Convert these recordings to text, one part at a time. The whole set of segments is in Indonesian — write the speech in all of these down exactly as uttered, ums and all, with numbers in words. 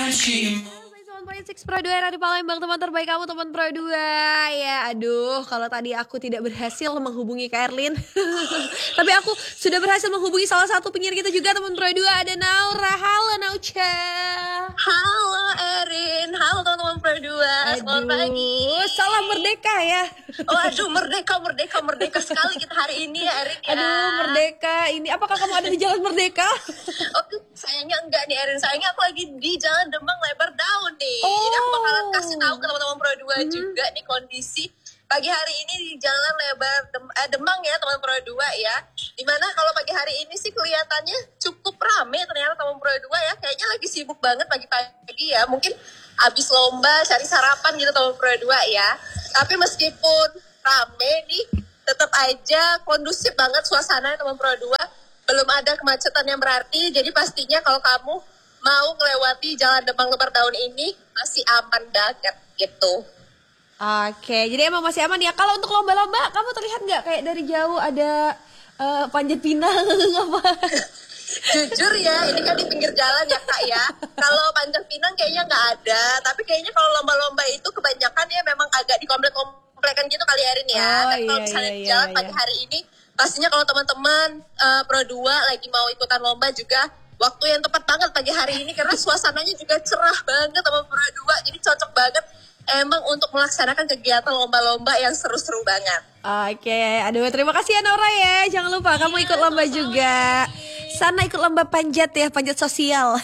Pro dua Radio Palembang, teman terbaik kamu, teman Pro dua. Ya aduh, kalau tadi aku tidak berhasil menghubungi Kak Erlin tapi aku sudah berhasil menghubungi salah satu penyiar kita juga, teman Pro dua, ada Naura. Halo Naucha. Halo Erin, halo teman-teman Pro dua. Selamat pagi. Salam merdeka ya. Oh aduh, merdeka, merdeka, merdeka sekali kita hari ini ya Erin ya. Aduh merdeka, ini apakah kamu ada di Jalan Merdeka? Oke, sayangnya enggak nih Erin, sayangnya aku lagi di Jalan Demang Lebar Daun nih. Oh. Jadi aku bakalan kasih tahu ke teman-teman Pro dua Hmm. juga nih kondisi pagi hari ini di Jalan Lebar Dem- eh, Demang ya teman Pro dua ya. Dimana kalau pagi hari ini sih kelihatannya cukup rame ternyata teman Pro dua ya. Kayaknya lagi sibuk banget pagi-pagi ya. Mungkin abis lomba cari sarapan gitu teman Pro dua ya. Tapi meskipun rame nih, tetap aja kondusif banget suasananya teman Pro dua. Belum ada kemacetan yang berarti. Jadi pastinya kalau kamu mau melewati Jalan Demang Lebar Daun ini masih aman banget gitu. Oke, jadi emang masih aman ya. Kalau untuk lomba-lomba, kamu terlihat nggak kayak dari jauh ada uh, panjat pinang apa? Jujur ya, ini kan di pinggir jalan ya kak ya. Kalau panjat pinang kayaknya nggak ada, tapi kayaknya kalau lomba-lomba itu kebanyakan ya memang agak di komplek-komplekan gitu kali Erin ya. Oh, tapi kalau iya, misalnya iya, di iya, jalan iya. pagi hari ini, pastinya kalau teman-teman uh, Pro dua lagi mau ikutan lomba juga waktu yang tepat banget pagi hari ini karena suasananya juga cerah banget teman Pro dua, jadi cocok banget emang untuk melaksanakan kegiatan lomba-lomba yang seru-seru banget. Oke, aduh terima kasih ya Naura ya. Jangan lupa kamu ikut lomba juga. Sana ikut lomba panjat ya, panjat sosial.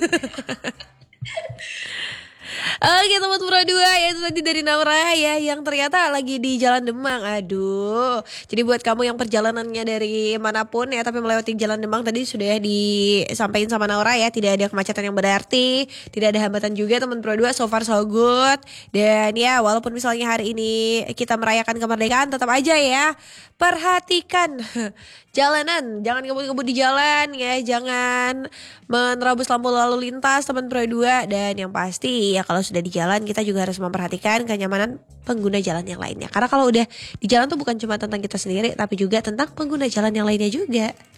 Oke teman Pro dua ya, itu tadi dari Naura ya, yang ternyata lagi di Jalan Demang. Aduh, jadi buat kamu yang perjalanannya dari manapun ya tapi melewati Jalan Demang, tadi sudah ya disampaikan sama Naura ya, tidak ada kemacetan yang berarti, tidak ada hambatan juga teman Pro dua, so far so good. Dan ya walaupun misalnya hari ini kita merayakan kemerdekaan, tetap aja ya perhatikan jalanan, jangan ngebut-ngebut di jalan ya, jangan menerobos lampu lalu lintas teman Pro dua. Dan yang pasti ya kalau sudah di jalan kita juga harus memperhatikan kenyamanan pengguna jalan yang lainnya, karena kalau udah di jalan tuh bukan cuma tentang kita sendiri tapi juga tentang pengguna jalan yang lainnya juga.